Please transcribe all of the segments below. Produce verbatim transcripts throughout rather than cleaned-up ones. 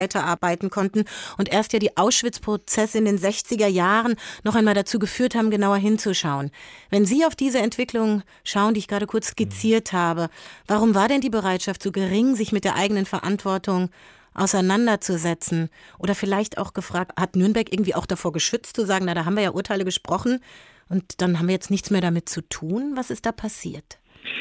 weiterarbeiten konnten und erst ja die Auschwitz-Prozesse in den sechziger Jahren noch einmal dazu geführt haben, genauer hinzuschauen. Wenn Sie auf diese Entwicklung schauen, die ich gerade kurz skizziert habe, warum war denn die Bereitschaft so gering, sich mit der eigenen Verantwortung auseinanderzusetzen? Oder vielleicht auch gefragt, hat Nürnberg irgendwie auch davor geschützt, zu sagen, na, da haben wir ja Urteile gesprochen und dann haben wir jetzt nichts mehr damit zu tun? Was ist da passiert?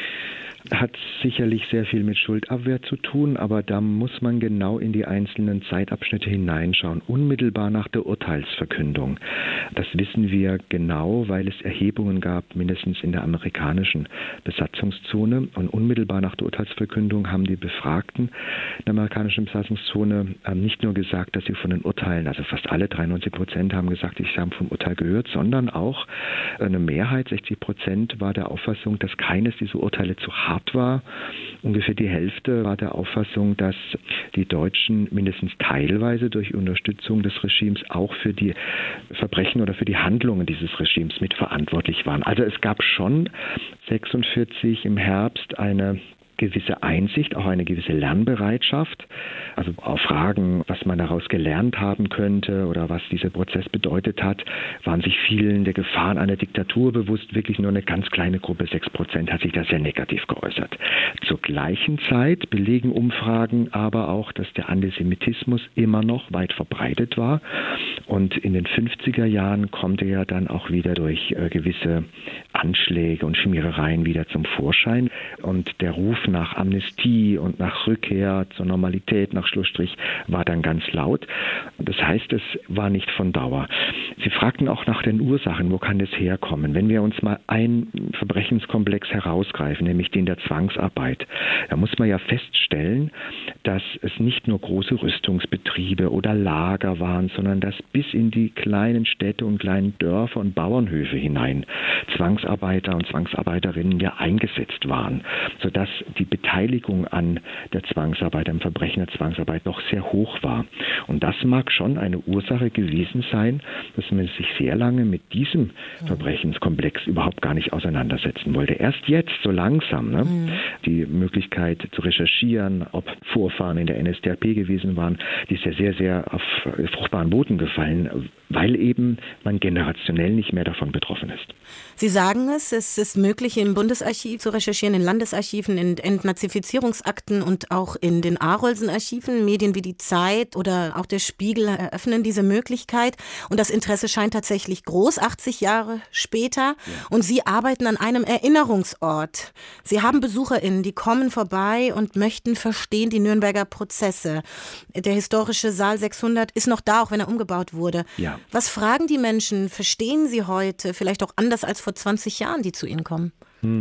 Hat sicherlich sehr viel mit Schuldabwehr zu tun, aber da muss man genau in die einzelnen Zeitabschnitte hineinschauen. Unmittelbar nach der Urteilsverkündung. Das wissen wir genau, weil es Erhebungen gab, mindestens in der amerikanischen Besatzungszone. Und unmittelbar nach der Urteilsverkündung haben die Befragten in der amerikanischen Besatzungszone nicht nur gesagt, dass sie von den Urteilen, also fast alle, dreiundneunzig Prozent haben gesagt, sie haben vom Urteil gehört, sondern auch eine Mehrheit, sechzig Prozent, war der Auffassung, dass keines dieser Urteile zu hart war. Ungefähr die Hälfte war der Auffassung, dass die Deutschen mindestens teilweise durch Unterstützung des Regimes auch für die Verbrechen oder für die Handlungen dieses Regimes mitverantwortlich waren. Also es gab schon sechsundvierzig im Herbst eine gewisse Einsicht, auch eine gewisse Lernbereitschaft, also auf Fragen, was man daraus gelernt haben könnte oder was dieser Prozess bedeutet hat, waren sich vielen der Gefahren einer Diktatur bewusst. Wirklich nur eine ganz kleine Gruppe, sechs Prozent, hat sich da sehr negativ geäußert. Zur gleichen Zeit belegen Umfragen aber auch, dass der Antisemitismus immer noch weit verbreitet war und in den fünfziger Jahren kommt er ja dann auch wieder durch äh, gewisse Anschläge und Schmierereien wieder zum Vorschein und der Ruf nach Amnestie und nach Rückkehr zur Normalität, nach Schlussstrich, war dann ganz laut. Das heißt, es war nicht von Dauer. Sie fragten auch nach den Ursachen, wo kann das herkommen? Wenn wir uns mal einen Verbrechenskomplex herausgreifen, nämlich den der Zwangsarbeit, da muss man ja feststellen, dass es nicht nur große Rüstungsbetriebe oder Lager waren, sondern dass bis in die kleinen Städte und kleinen Dörfer und Bauernhöfe hinein Zwangsarbeiter und Zwangsarbeiterinnen ja eingesetzt waren, sodass die Beteiligung an der Zwangsarbeit, am Verbrechen der Zwangsarbeit noch sehr hoch war. Und das mag schon eine Ursache gewesen sein, dass man sich sehr lange mit diesem Verbrechenskomplex überhaupt gar nicht auseinandersetzen wollte. Erst jetzt, so langsam, ne, mhm. die Möglichkeit zu recherchieren, ob Vorfahren in der N S D A P gewesen waren, die ist ja sehr, sehr auf fruchtbaren Boden gefallen, weil eben man generationell nicht mehr davon betroffen ist. Sie sagen es, es ist möglich, im Bundesarchiv zu recherchieren, in Landesarchiven, in Entnazifizierungsakten und auch in den Arolsen-Archiven. Medien wie die Zeit oder auch der Spiegel eröffnen diese Möglichkeit. Und das Interesse scheint tatsächlich groß, achtzig Jahre später. Ja. Und Sie arbeiten an einem Erinnerungsort. Sie haben BesucherInnen, die kommen vorbei und möchten verstehen die Nürnberger Prozesse. Der historische Saal sechshundert ist noch da, auch wenn er umgebaut wurde. Ja. Was fragen die Menschen? Verstehen sie heute vielleicht auch anders als vor zwanzig Jahren, die zu Ihnen kommen?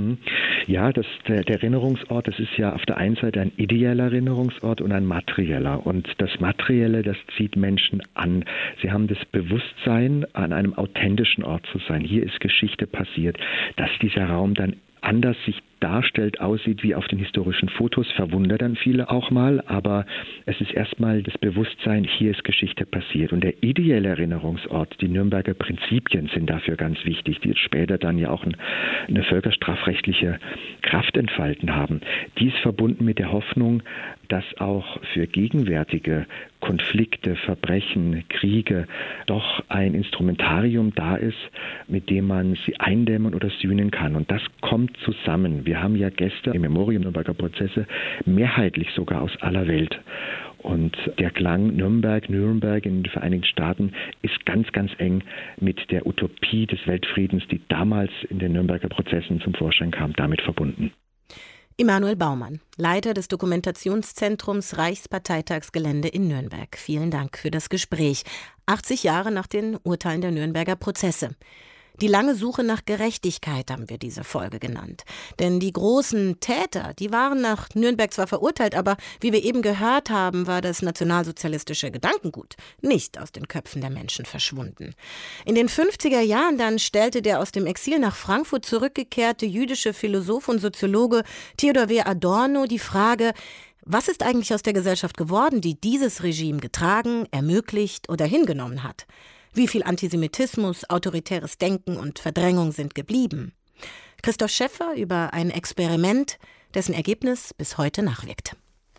Ja, das, der, der Erinnerungsort, das ist ja auf der einen Seite ein ideeller Erinnerungsort und ein materieller. Und das Materielle, das zieht Menschen an. Sie haben das Bewusstsein, an einem authentischen Ort zu sein. Hier ist Geschichte passiert. Dass dieser Raum dann anders sich darstellt, aussieht wie auf den historischen Fotos, verwundert dann viele auch mal, aber es ist erstmal das Bewusstsein, hier ist Geschichte passiert. Und der ideelle Erinnerungsort, die Nürnberger Prinzipien sind dafür ganz wichtig, die später dann ja auch ein, eine völkerstrafrechtliche Kraft entfalten haben. Die ist verbunden mit der Hoffnung, dass auch für gegenwärtige Konflikte, Verbrechen, Kriege doch ein Instrumentarium da ist, mit dem man sie eindämmen oder sühnen kann. Und das kommt zusammen. Wir haben ja Gäste im Memorium Nürnberger Prozesse, mehrheitlich sogar aus aller Welt. Und der Klang Nürnberg, Nürnberg in den Vereinigten Staaten ist ganz, ganz eng mit der Utopie des Weltfriedens, die damals in den Nürnberger Prozessen zum Vorschein kam, damit verbunden. Emanuel Baumann, Leiter des Dokumentationszentrums Reichsparteitagsgelände in Nürnberg. Vielen Dank für das Gespräch. achtzig Jahre nach den Urteilen der Nürnberger Prozesse. Die lange Suche nach Gerechtigkeit haben wir diese Folge genannt. Denn die großen Täter, die waren nach Nürnberg zwar verurteilt, aber wie wir eben gehört haben, war das nationalsozialistische Gedankengut nicht aus den Köpfen der Menschen verschwunden. In den fünfziger Jahren dann stellte der aus dem Exil nach Frankfurt zurückgekehrte jüdische Philosoph und Soziologe Theodor W. Adorno die Frage: Was ist eigentlich aus der Gesellschaft geworden, die dieses Regime getragen, ermöglicht oder hingenommen hat? Wie viel Antisemitismus, autoritäres Denken und Verdrängung sind geblieben? Christoph Schäffer über ein Experiment, dessen Ergebnis bis heute nachwirkt.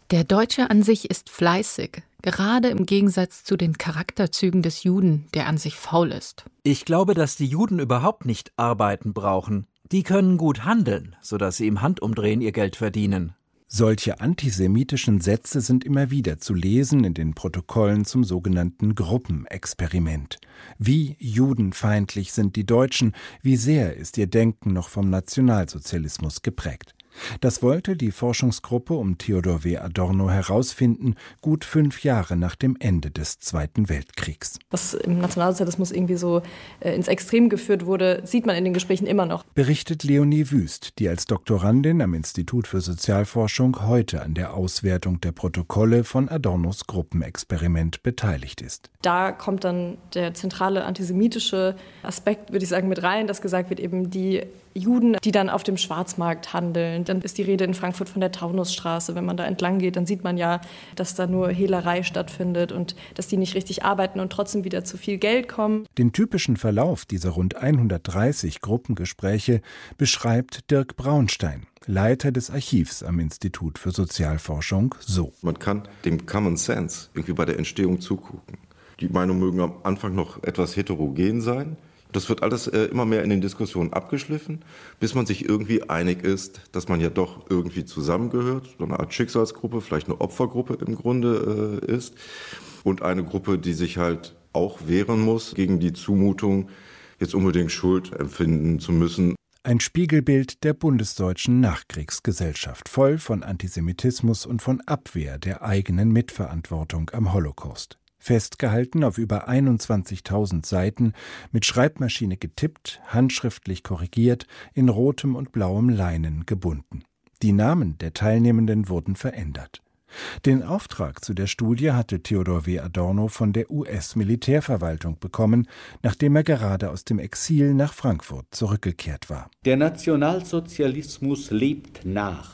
Der Deutsche an sich ist fleißig, gerade im Gegensatz zu den Charakterzügen des Juden, der an sich faul ist. Ich glaube, dass die Juden überhaupt nicht arbeiten brauchen. Die können gut handeln, sodass sie im Handumdrehen ihr Geld verdienen. Solche antisemitischen Sätze sind immer wieder zu lesen in den Protokollen zum sogenannten Gruppenexperiment. Wie judenfeindlich sind die Deutschen, wie sehr ist ihr Denken noch vom Nationalsozialismus geprägt. Das wollte die Forschungsgruppe um Theodor W. Adorno herausfinden, gut fünf Jahre nach dem Ende des Zweiten Weltkriegs. Was im Nationalsozialismus irgendwie so äh, ins Extrem geführt wurde, sieht man in den Gesprächen immer noch. Berichtet Leonie Wüst, die als Doktorandin am Institut für Sozialforschung heute an der Auswertung der Protokolle von Adornos Gruppenexperiment beteiligt ist. Da kommt dann der zentrale antisemitische Aspekt, würde ich sagen, mit rein, dass gesagt wird, eben die Juden, die dann auf dem Schwarzmarkt handeln. Dann ist die Rede in Frankfurt von der Taunusstraße. Wenn man da entlang geht, dann sieht man ja, dass da nur Hehlerei stattfindet und dass die nicht richtig arbeiten und trotzdem wieder zu viel Geld kommen. Den typischen Verlauf dieser rund hundertdreißig Gruppengespräche beschreibt Dirk Braunstein, Leiter des Archivs am Institut für Sozialforschung, so. Man kann dem Common Sense irgendwie bei der Entstehung zugucken. Die Meinungen mögen am Anfang noch etwas heterogen sein. Das wird alles äh, immer mehr in den Diskussionen abgeschliffen, bis man sich irgendwie einig ist, dass man ja doch irgendwie zusammengehört, so eine Art Schicksalsgruppe, vielleicht eine Opfergruppe im Grunde äh, ist und eine Gruppe, die sich halt auch wehren muss gegen die Zumutung, jetzt unbedingt Schuld empfinden zu müssen. Ein Spiegelbild der bundesdeutschen Nachkriegsgesellschaft, voll von Antisemitismus und von Abwehr der eigenen Mitverantwortung am Holocaust. Festgehalten auf über einundzwanzigtausend Seiten, mit Schreibmaschine getippt, handschriftlich korrigiert, in rotem und blauem Leinen gebunden. Die Namen der Teilnehmenden wurden verändert. Den Auftrag zu der Studie hatte Theodor W. Adorno von der U S-Militärverwaltung bekommen, nachdem er gerade aus dem Exil nach Frankfurt zurückgekehrt war. Der Nationalsozialismus lebt nach.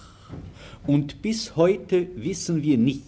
Und bis heute wissen wir nicht,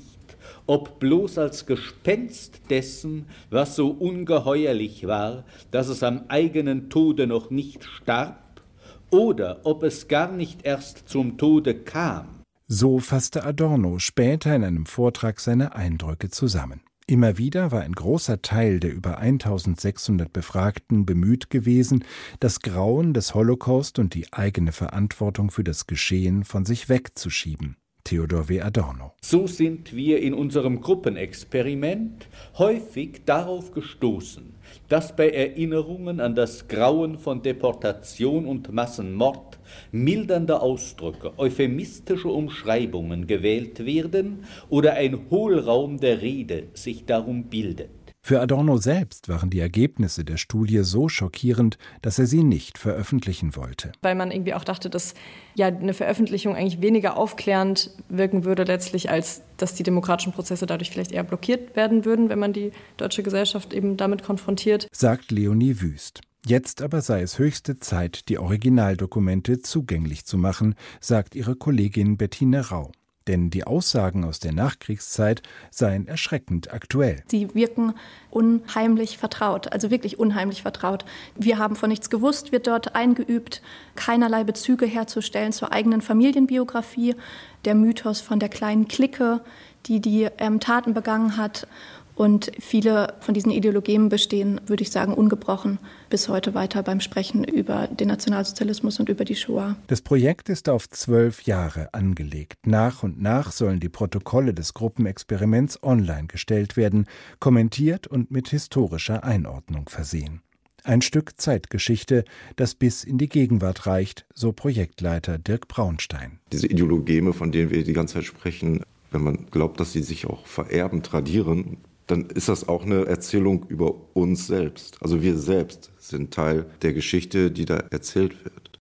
ob bloß als Gespenst dessen, was so ungeheuerlich war, dass es am eigenen Tode noch nicht starb, oder ob es gar nicht erst zum Tode kam. So fasste Adorno später in einem Vortrag seine Eindrücke zusammen. Immer wieder war ein großer Teil der über eintausendsechshundert Befragten bemüht gewesen, das Grauen des Holocaust und die eigene Verantwortung für das Geschehen von sich wegzuschieben. Theodor W. Adorno. So sind wir in unserem Gruppenexperiment häufig darauf gestoßen, dass bei Erinnerungen an das Grauen von Deportation und Massenmord mildernde Ausdrücke, euphemistische Umschreibungen gewählt werden oder ein Hohlraum der Rede sich darum bildet. Für Adorno selbst waren die Ergebnisse der Studie so schockierend, dass er sie nicht veröffentlichen wollte. Weil man irgendwie auch dachte, dass ja eine Veröffentlichung eigentlich weniger aufklärend wirken würde letztlich, als dass die demokratischen Prozesse dadurch vielleicht eher blockiert werden würden, wenn man die deutsche Gesellschaft eben damit konfrontiert. Sagt Leonie Wüst. Jetzt aber sei es höchste Zeit, die Originaldokumente zugänglich zu machen, sagt ihre Kollegin Bettine Rau. Denn die Aussagen aus der Nachkriegszeit seien erschreckend aktuell. Sie wirken unheimlich vertraut, also wirklich unheimlich vertraut. Wir haben von nichts gewusst, wird dort eingeübt, keinerlei Bezüge herzustellen zur eigenen Familienbiografie. Der Mythos von der kleinen Clique, die die ähm, Taten begangen hat. Und viele von diesen Ideologien bestehen, würde ich sagen, ungebrochen bis heute weiter beim Sprechen über den Nationalsozialismus und über die Shoah. Das Projekt ist auf zwölf Jahre angelegt. Nach und nach sollen die Protokolle des Gruppenexperiments online gestellt werden, kommentiert und mit historischer Einordnung versehen. Ein Stück Zeitgeschichte, das bis in die Gegenwart reicht, so Projektleiter Dirk Braunstein. Diese Ideologeme, von denen wir die ganze Zeit sprechen, wenn man glaubt, dass sie sich auch vererben, tradieren, dann ist das auch eine Erzählung über uns selbst. Also wir selbst sind Teil der Geschichte, die da erzählt wird.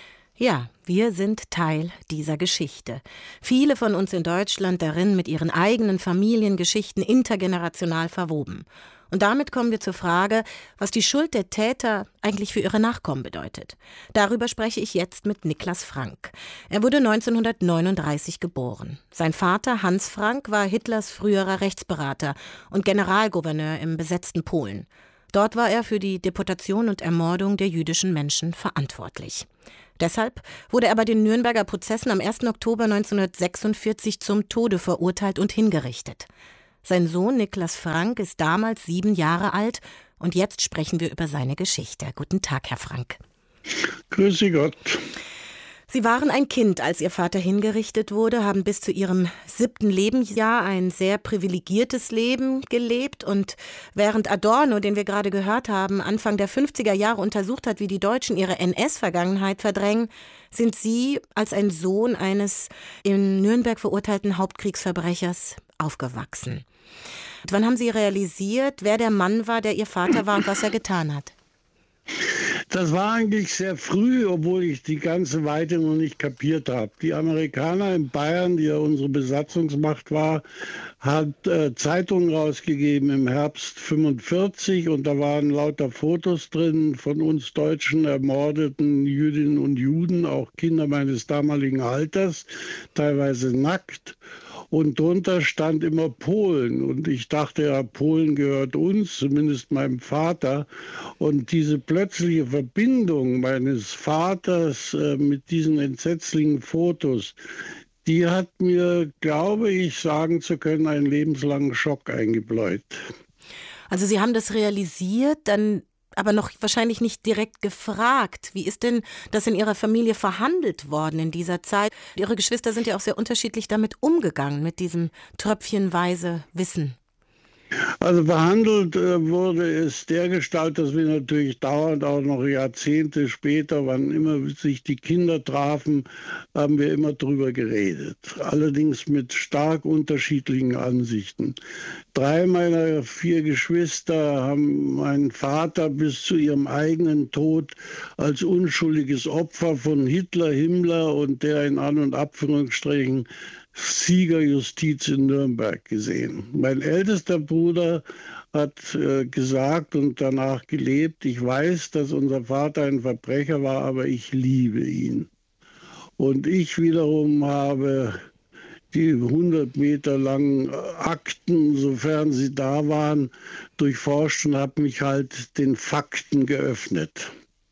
Ja, wir sind Teil dieser Geschichte. Viele von uns in Deutschland darin mit ihren eigenen Familiengeschichten intergenerational verwoben. Und damit kommen wir zur Frage, was die Schuld der Täter eigentlich für ihre Nachkommen bedeutet. Darüber spreche ich jetzt mit Niklas Frank. Er wurde neunzehnhundertneununddreißig geboren. Sein Vater Hans Frank war Hitlers früherer Rechtsberater und Generalgouverneur im besetzten Polen. Dort war er für die Deportation und Ermordung der jüdischen Menschen verantwortlich. Deshalb wurde er bei den Nürnberger Prozessen am ersten Oktober neunzehnhundertsechsundvierzig zum Tode verurteilt und hingerichtet. Sein Sohn Niklas Frank ist damals sieben Jahre alt und jetzt sprechen wir über seine Geschichte. Guten Tag, Herr Frank. Grüße Gott. Sie waren ein Kind, als Ihr Vater hingerichtet wurde, haben bis zu Ihrem siebten Lebensjahr ein sehr privilegiertes Leben gelebt. Und während Adorno, den wir gerade gehört haben, Anfang der fünfziger Jahre untersucht hat, wie die Deutschen ihre N S-Vergangenheit verdrängen, sind Sie als ein Sohn eines in Nürnberg verurteilten Hauptkriegsverbrechers aufgewachsen. Und wann haben Sie realisiert, wer der Mann war, der Ihr Vater war und was er getan hat? Das war eigentlich sehr früh, obwohl ich die ganze Weite noch nicht kapiert habe. Die Amerikaner in Bayern, die ja unsere Besatzungsmacht war, hat äh, Zeitungen rausgegeben im Herbst fünfundvierzig und da waren lauter Fotos drin von uns deutschen ermordeten Jüdinnen und Juden, auch Kinder meines damaligen Alters, teilweise nackt. Und drunter stand immer Polen. Und ich dachte ja, Polen gehört uns, zumindest meinem Vater. Und diese plötzliche Verbindung meines Vaters äh, mit diesen entsetzlichen Fotos, die hat mir, glaube ich, sagen zu können, einen lebenslangen Schock eingebläut. Also Sie haben das realisiert, dann aber noch wahrscheinlich nicht direkt gefragt. Wie ist denn das in Ihrer Familie verhandelt worden in dieser Zeit? Ihre Geschwister sind ja auch sehr unterschiedlich damit umgegangen, mit diesem tröpfchenweise Wissen. Also behandelt äh, wurde es dergestalt, dass wir natürlich dauernd auch noch Jahrzehnte später, wann immer sich die Kinder trafen, haben wir immer drüber geredet. Allerdings mit stark unterschiedlichen Ansichten. Drei meiner vier Geschwister haben meinen Vater bis zu ihrem eigenen Tod als unschuldiges Opfer von Hitler, Himmler und der in An- und Abführungsstrichen Siegerjustiz in Nürnberg gesehen. Mein ältester Bruder hat äh, gesagt und danach gelebt, ich weiß, dass unser Vater ein Verbrecher war, aber ich liebe ihn. Und ich wiederum habe die hundert Meter langen Akten, sofern sie da waren, durchforscht und habe mich halt den Fakten geöffnet.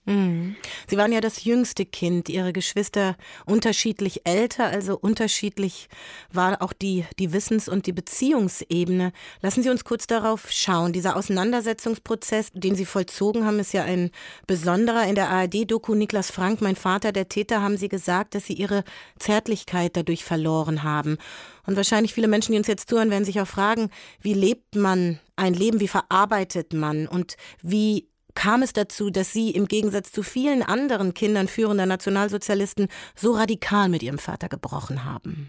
Sie waren ja das jüngste Kind, Ihre Geschwister unterschiedlich älter, also unterschiedlich war auch die, die Wissens- und die Beziehungsebene. Lassen Sie uns kurz darauf schauen. Dieser Auseinandersetzungsprozess, den Sie vollzogen haben, ist ja ein besonderer. In der A R D-Doku Niklas Frank, mein Vater, der Täter, haben Sie gesagt, dass Sie Ihre Zärtlichkeit dadurch verloren haben. Und wahrscheinlich viele Menschen, die uns jetzt zuhören, werden sich auch fragen, wie lebt man ein Leben, wie verarbeitet man und wie kam es dazu, dass Sie im Gegensatz zu vielen anderen Kindern führender Nationalsozialisten so radikal mit Ihrem Vater gebrochen haben?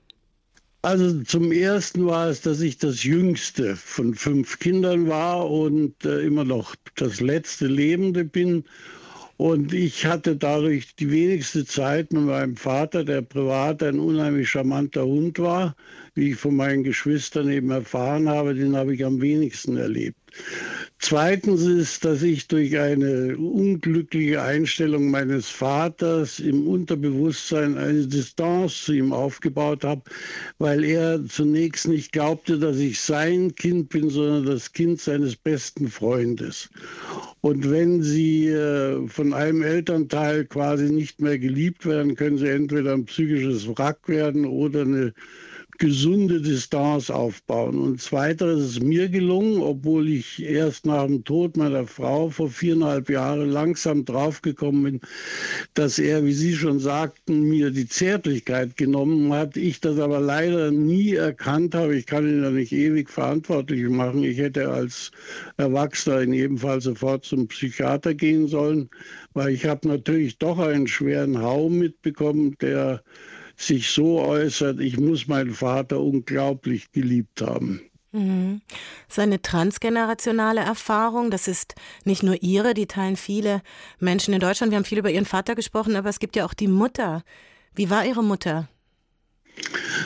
Also zum Ersten war es, dass ich das jüngste von fünf Kindern war und äh, immer noch das letzte Lebende bin. Und ich hatte dadurch die wenigste Zeit mit meinem Vater, der privat ein unheimlich charmanter Hund war. Wie ich von meinen Geschwistern eben erfahren habe, den habe ich am wenigsten erlebt. Zweitens ist, dass ich durch eine unglückliche Einstellung meines Vaters im Unterbewusstsein eine Distanz zu ihm aufgebaut habe, weil er zunächst nicht glaubte, dass ich sein Kind bin, sondern das Kind seines besten Freundes. Und wenn Sie äh, von einem Elternteil quasi nicht mehr geliebt werden, können Sie entweder ein psychisches Wrack werden oder eine gesunde Distanz aufbauen. Und zweiteres ist mir gelungen, obwohl ich erst nach dem Tod meiner Frau vor viereinhalb Jahren langsam draufgekommen bin, dass er, wie Sie schon sagten, mir die Zärtlichkeit genommen hat. Ich das aber leider nie erkannt habe. Ich kann ihn ja nicht ewig verantwortlich machen. Ich hätte als Erwachsener in jedem Fall sofort zum Psychiater gehen sollen, weil ich habe natürlich doch einen schweren Hau mitbekommen, der sich so äußert, ich muss meinen Vater unglaublich geliebt haben. Mhm. Seine transgenerationale Erfahrung, das ist nicht nur Ihre, die teilen viele Menschen in Deutschland. Wir haben viel über Ihren Vater gesprochen, aber es gibt ja auch die Mutter. Wie war Ihre Mutter?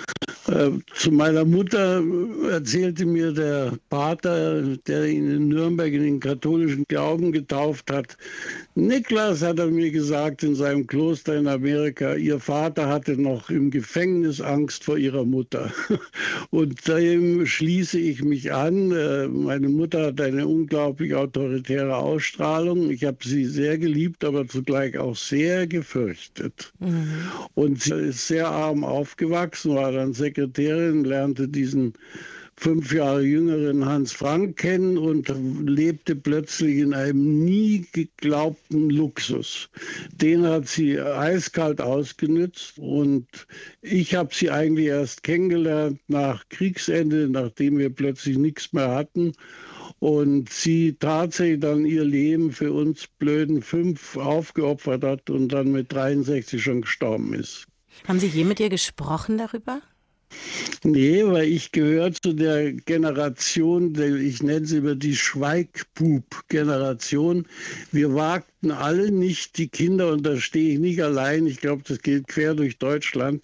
Zu meiner Mutter erzählte mir der Pater, der ihn in Nürnberg in den katholischen Glauben getauft hat. Niklas, hat er mir gesagt, in seinem Kloster in Amerika, ihr Vater hatte noch im Gefängnis Angst vor ihrer Mutter. Und dem schließe ich mich an. Meine Mutter hat eine unglaublich autoritäre Ausstrahlung. Ich habe sie sehr geliebt, aber zugleich auch sehr gefürchtet. Mhm. Und sie ist sehr arm aufgewachsen, war dann Sekretärin, lernte diesen fünf Jahre jüngeren Hans Frank kennen und lebte plötzlich in einem nie geglaubten Luxus. Den hat sie eiskalt ausgenützt und ich habe sie eigentlich erst kennengelernt nach Kriegsende, nachdem wir plötzlich nichts mehr hatten. Und sie tatsächlich dann ihr Leben für uns blöden fünf aufgeopfert hat und dann mit dreiundsechzig schon gestorben ist. Haben Sie je mit ihr gesprochen darüber? Nee, weil ich gehöre zu der Generation, ich nenne sie immer die Schweigbub-Generation. Wir wagten alle nicht, die Kinder, und da stehe ich nicht allein, ich glaube, das geht quer durch Deutschland,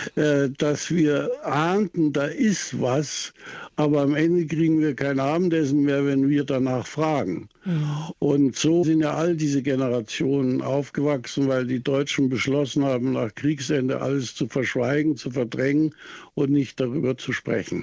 dass wir ahnten, da ist was, aber am Ende kriegen wir kein Abendessen mehr, wenn wir danach fragen. Mhm. Und so sind ja all diese Generationen aufgewachsen, weil die Deutschen beschlossen haben, nach Kriegsende alles zu verschweigen, zu verdrängen und nicht darüber zu sprechen.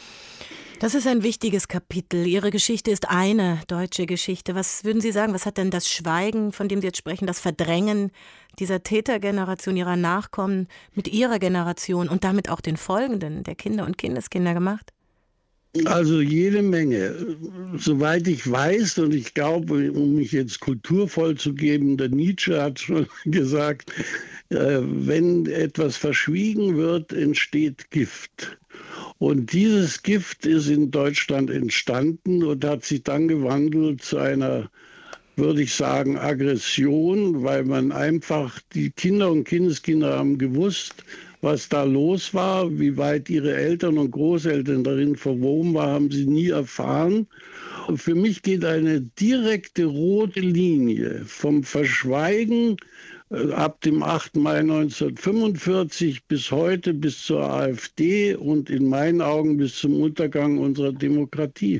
Das ist ein wichtiges Kapitel. Ihre Geschichte ist eine deutsche Geschichte. Was würden Sie sagen, was hat denn das Schweigen, von dem Sie jetzt sprechen, das Verdrängen dieser Tätergeneration, ihrer Nachkommen mit Ihrer Generation und damit auch den Folgenden, der Kinder und Kindeskinder gemacht? Also jede Menge. Soweit ich weiß, und ich glaube, um mich jetzt kulturvoll zu geben, der Nietzsche hat schon gesagt, äh, wenn etwas verschwiegen wird, entsteht Gift. Und dieses Gift ist in Deutschland entstanden und hat sich dann gewandelt zu einer, würde ich sagen, Aggression, weil man einfach, die Kinder und Kindeskinder haben gewusst, was da los war, wie weit ihre Eltern und Großeltern darin verwoben waren, haben sie nie erfahren. Und für mich geht eine direkte rote Linie vom Verschweigen ab dem achten Mai neunzehnhundertfünfundvierzig bis heute, bis zur AfD und in meinen Augen bis zum Untergang unserer Demokratie.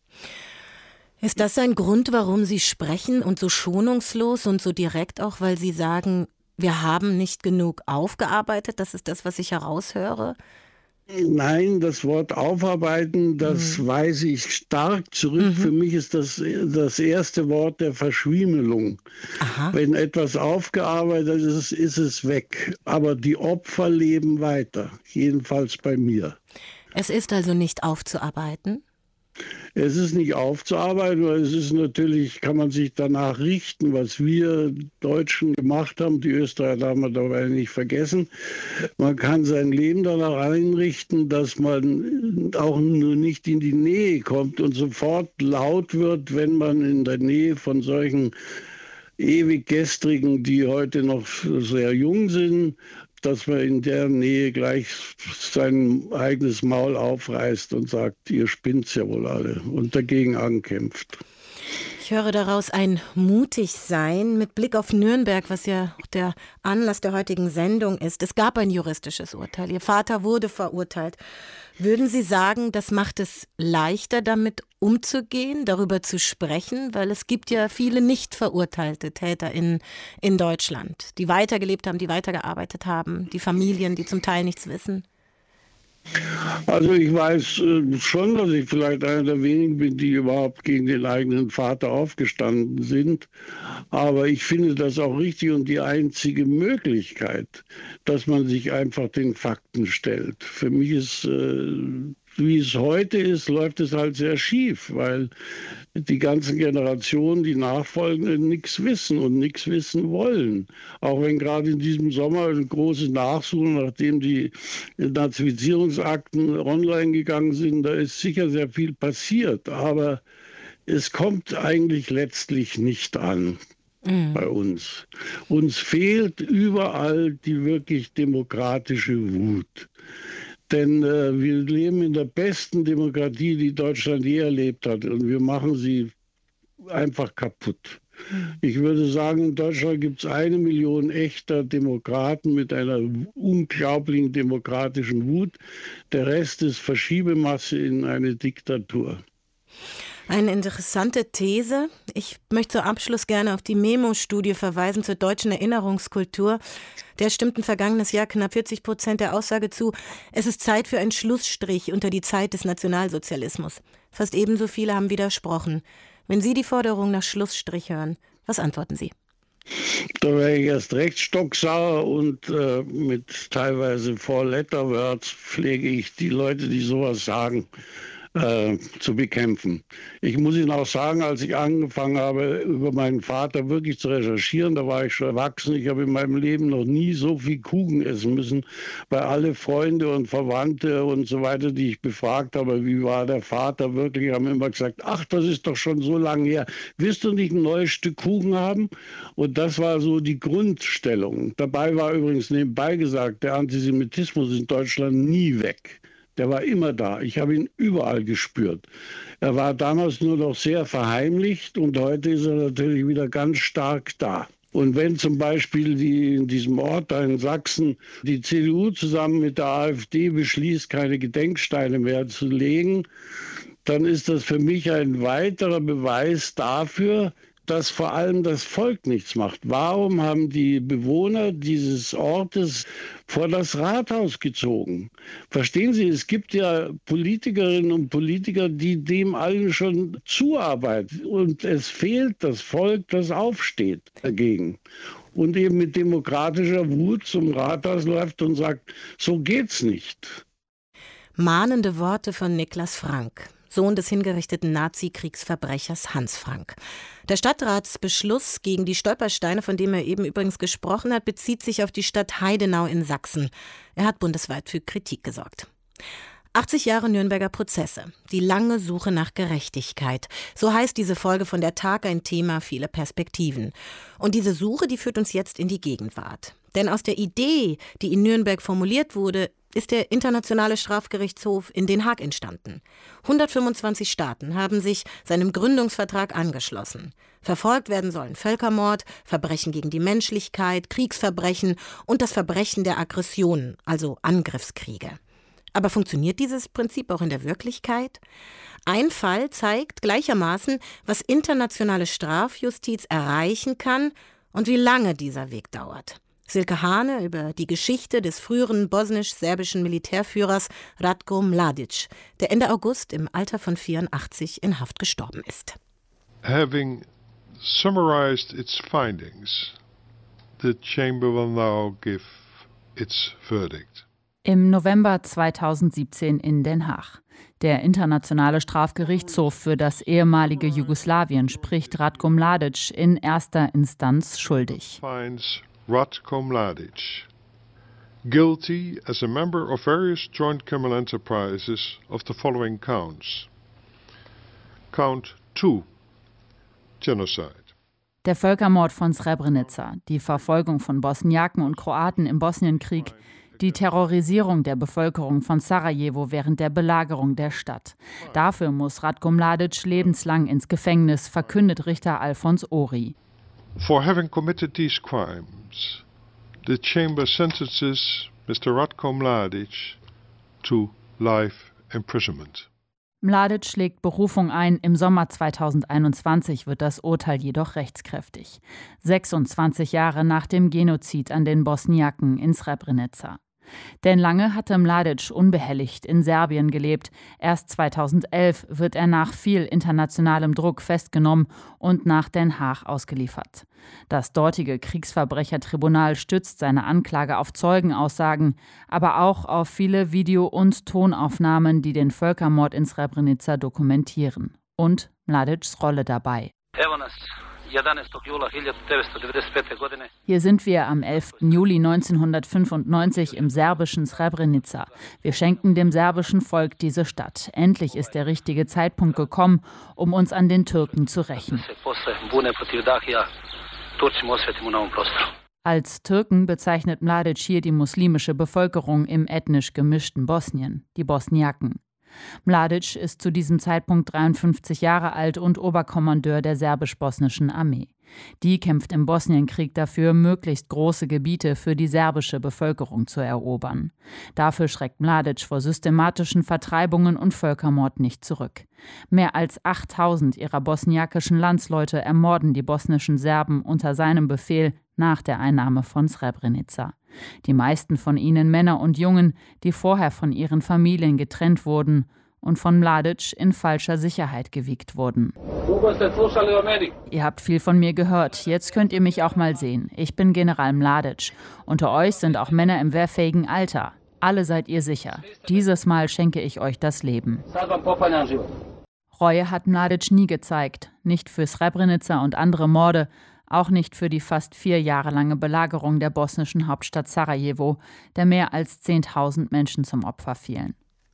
Ist das ein Grund, warum Sie sprechen und so schonungslos und so direkt auch, weil Sie sagen, wir haben nicht genug aufgearbeitet? Das ist das, was ich heraushöre? Nein, das Wort aufarbeiten, das mhm. weise ich stark zurück. Mhm. Für mich ist das das erste Wort der Verschwiemelung. Aha. Wenn etwas aufgearbeitet ist, ist es weg. Aber die Opfer leben weiter, jedenfalls bei mir. Es ist also nicht aufzuarbeiten? Es ist nicht aufzuarbeiten, weil es ist natürlich, kann man sich danach richten, was wir Deutschen gemacht haben. Die Österreicher haben wir dabei nicht vergessen. Man kann sein Leben danach einrichten, dass man auch nur nicht in die Nähe kommt und sofort laut wird, wenn man in der Nähe von solchen ewig Gestrigen, die heute noch sehr jung sind, dass man in der Nähe gleich sein eigenes Maul aufreißt und sagt, ihr spinnt's ja wohl alle, und dagegen ankämpft. Ich höre daraus ein Mutigsein mit Blick auf Nürnberg, was ja auch der Anlass der heutigen Sendung ist. Es gab ein juristisches Urteil. Ihr Vater wurde verurteilt. Würden Sie sagen, das macht es leichter, damit umzugehen, darüber zu sprechen? Weil es gibt ja viele nicht verurteilte Täter in, in Deutschland, die weitergelebt haben, die weitergearbeitet haben, die Familien, die zum Teil nichts wissen. Also ich weiß äh, schon, dass ich vielleicht einer der wenigen bin, die überhaupt gegen den eigenen Vater aufgestanden sind. Aber ich finde das auch richtig und die einzige Möglichkeit, dass man sich einfach den Fakten stellt. Für mich ist, äh, wie es heute ist, läuft es halt sehr schief, weil die ganzen Generationen, die Nachfolgenden, nichts wissen und nichts wissen wollen. Auch wenn gerade in diesem Sommer eine große Nachsuche, nachdem die Nazifizierungsakten online gegangen sind, da ist sicher sehr viel passiert. Aber es kommt eigentlich letztlich nicht an. Mhm. Bei uns. Uns fehlt überall die wirklich demokratische Wut. Denn äh, wir leben in der besten Demokratie, die Deutschland je erlebt hat. Und wir machen sie einfach kaputt. Ich würde sagen, in Deutschland gibt es eine Million echter Demokraten mit einer unglaublichen demokratischen Wut. Der Rest ist Verschiebemasse in eine Diktatur. Eine interessante These. Ich möchte zum Abschluss gerne auf die Memo-Studie verweisen zur deutschen Erinnerungskultur. Der stimmten vergangenes Jahr knapp vierzig Prozent der Aussage zu, es ist Zeit für einen Schlussstrich unter die Zeit des Nationalsozialismus. Fast ebenso viele haben widersprochen. Wenn Sie die Forderung nach Schlussstrich hören, was antworten Sie? Da wäre ich erst recht stocksauer und äh, mit teilweise Four-Letter-Words pflege ich die Leute, die sowas sagen, Äh, zu bekämpfen. Ich muss Ihnen auch sagen, als ich angefangen habe, über meinen Vater wirklich zu recherchieren, da war ich schon erwachsen, ich habe in meinem Leben noch nie so viel Kuchen essen müssen, weil alle Freunde und Verwandte und so weiter, die ich befragt habe, wie war der Vater wirklich, haben immer gesagt, ach, das ist doch schon so lange her, willst du nicht ein neues Stück Kuchen haben? Und das war so die Grundstellung. Dabei war übrigens nebenbei gesagt, der Antisemitismus in Deutschland nie weg. Der war immer da. Ich habe ihn überall gespürt. Er war damals nur noch sehr verheimlicht und heute ist er natürlich wieder ganz stark da. Und wenn zum Beispiel die, in diesem Ort da in Sachsen die C D U zusammen mit der AfD beschließt, keine Gedenksteine mehr zu legen, dann ist das für mich ein weiterer Beweis dafür, dass vor allem das Volk nichts macht. Warum haben die Bewohner dieses Ortes vor das Rathaus gezogen? Verstehen Sie, es gibt ja Politikerinnen und Politiker, die dem allen schon zuarbeiten. Und es fehlt das Volk, das aufsteht dagegen. Und eben mit demokratischer Wut zum Rathaus läuft und sagt, so geht's nicht. Mahnende Worte von Niklas Frank, Sohn des hingerichteten Nazi-Kriegsverbrechers Hans Frank. Der Stadtratsbeschluss gegen die Stolpersteine, von dem er eben übrigens gesprochen hat, bezieht sich auf die Stadt Heidenau in Sachsen. Er hat bundesweit für Kritik gesorgt. achtzig Jahre Nürnberger Prozesse. Die lange Suche nach Gerechtigkeit. So heißt diese Folge von der Tag, ein Thema, viele Perspektiven. Und diese Suche, die führt uns jetzt in die Gegenwart. Denn aus der Idee, die in Nürnberg formuliert wurde, ist der Internationale Strafgerichtshof in Den Haag entstanden. hundertfünfundzwanzig Staaten haben sich seinem Gründungsvertrag angeschlossen. Verfolgt werden sollen Völkermord, Verbrechen gegen die Menschlichkeit, Kriegsverbrechen und das Verbrechen der Aggression, also Angriffskriege. Aber funktioniert dieses Prinzip auch in der Wirklichkeit? Ein Fall zeigt gleichermaßen, was internationale Strafjustiz erreichen kann und wie lange dieser Weg dauert. Silke Hane über die Geschichte des früheren bosnisch-serbischen Militärführers Ratko Mladic, der Ende August im Alter von vierundachtzig in Haft gestorben ist. Having summarized its findings, the chamber will now give its verdict. Im November zweitausendsiebzehn in Den Haag. Der Internationale Strafgerichtshof für das ehemalige Jugoslawien spricht Ratko Mladic in erster Instanz schuldig. Ratko Mladic guilty as a member of various joint criminal enterprises of the following counts. Count two, Genocide. Der Völkermord von Srebrenica, die Verfolgung von Bosniaken und Kroaten im Bosnienkrieg, die Terrorisierung der Bevölkerung von Sarajevo während der Belagerung der Stadt. Dafür muss Ratko Mladic lebenslang ins Gefängnis, verkündet Richter Alfons Ori. For having committed these crimes, the chamber sentences Mister Ratko Mladic to life imprisonment. Mladic legt Berufung ein. Im Sommer zweitausendeinundzwanzig wird das Urteil jedoch rechtskräftig. sechsundzwanzig Jahre nach dem Genozid an den Bosniaken in Srebrenica. Denn lange hatte Mladic unbehelligt in Serbien gelebt. Erst zweitausendelf wird er nach viel internationalem Druck festgenommen und nach Den Haag ausgeliefert. Das dortige Kriegsverbrechertribunal stützt seine Anklage auf Zeugenaussagen, aber auch auf viele Video- und Tonaufnahmen, die den Völkermord in Srebrenica dokumentieren. Und Mladics Rolle dabei. Hier sind wir am elften Juli neunzehnhundertfünfundneunzig im serbischen Srebrenica. Wir schenken dem serbischen Volk diese Stadt. Endlich ist der richtige Zeitpunkt gekommen, um uns an den Türken zu rächen. Als Türken bezeichnet Mladic hier die muslimische Bevölkerung im ethnisch gemischten Bosnien, die Bosniaken. Mladic ist zu diesem Zeitpunkt dreiundfünfzig Jahre alt und Oberkommandeur der serbisch-bosnischen Armee. Die kämpft im Bosnienkrieg dafür, möglichst große Gebiete für die serbische Bevölkerung zu erobern. Dafür schreckt Mladic vor systematischen Vertreibungen und Völkermord nicht zurück. Mehr als achttausend ihrer bosniakischen Landsleute ermorden die bosnischen Serben unter seinem Befehl nach der Einnahme von Srebrenica. Die meisten von ihnen Männer und Jungen, die vorher von ihren Familien getrennt wurden und von Mladic in falscher Sicherheit gewiegt wurden. Ihr habt viel von mir gehört, jetzt könnt ihr mich auch mal sehen. Ich bin General Mladic. Unter euch sind auch Männer im wehrfähigen Alter. Alle seid ihr sicher. Dieses Mal schenke ich euch das Leben. Reue hat Mladic nie gezeigt, nicht für Srebrenica und andere Morde, auch nicht für die fast vier Jahre lange Belagerung der bosnischen Hauptstadt Sarajevo, der mehr als zehntausend Menschen zum Opfer fielen.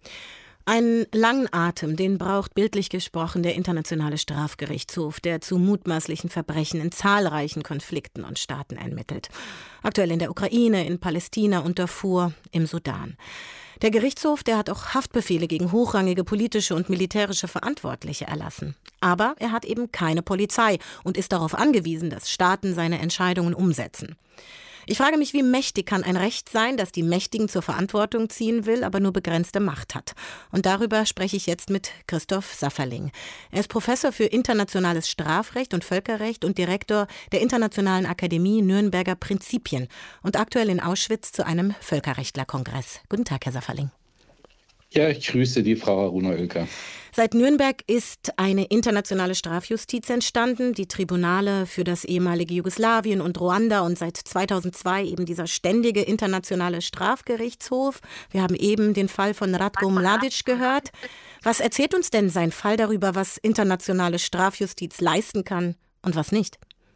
Einen langen Atem, den braucht bildlich gesprochen der Internationale Strafgerichtshof, der zu mutmaßlichen Verbrechen in zahlreichen Konflikten und Staaten ermittelt. Aktuell in der Ukraine, in Palästina und Darfur, im Sudan. Der Gerichtshof, der hat auch Haftbefehle gegen hochrangige politische und militärische Verantwortliche erlassen. Aber er hat eben keine Polizei und ist darauf angewiesen, dass Staaten seine Entscheidungen umsetzen. Ich frage mich, wie mächtig kann ein Recht sein, das die Mächtigen zur Verantwortung ziehen will, aber nur begrenzte Macht hat. Und darüber spreche ich jetzt mit Christoph Safferling. Er ist Professor für internationales Strafrecht und Völkerrecht und Direktor der Internationalen Akademie Nürnberger Prinzipien und aktuell in Auschwitz zu einem Völkerrechtlerkongress. Guten Tag, Herr Safferling. Ja, ich grüße die Frau Aruna Oelker. Seit Nürnberg ist eine internationale Strafjustiz entstanden, die Tribunale für das ehemalige Jugoslawien und Ruanda und seit zweitausendzwei eben dieser ständige internationale Strafgerichtshof. Wir haben eben den Fall von Ratko Mladic gehört. Was erzählt uns denn sein Fall darüber, was internationale Strafjustiz leisten kann und was nicht?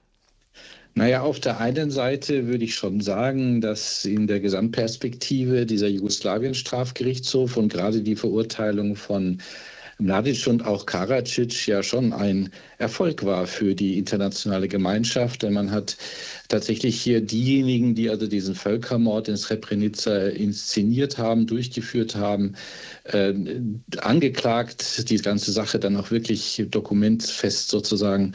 Naja, auf der einen Seite würde ich schon sagen, dass in der Gesamtperspektive dieser Jugoslawien-Strafgerichtshof und gerade die Verurteilung von Mladic und auch Karadzic ja schon ein Erfolg war für die internationale Gemeinschaft, denn man hat tatsächlich hier diejenigen, die also diesen Völkermord in Srebrenica inszeniert haben, durchgeführt haben, äh, angeklagt, die ganze Sache dann auch wirklich dokumentfest sozusagen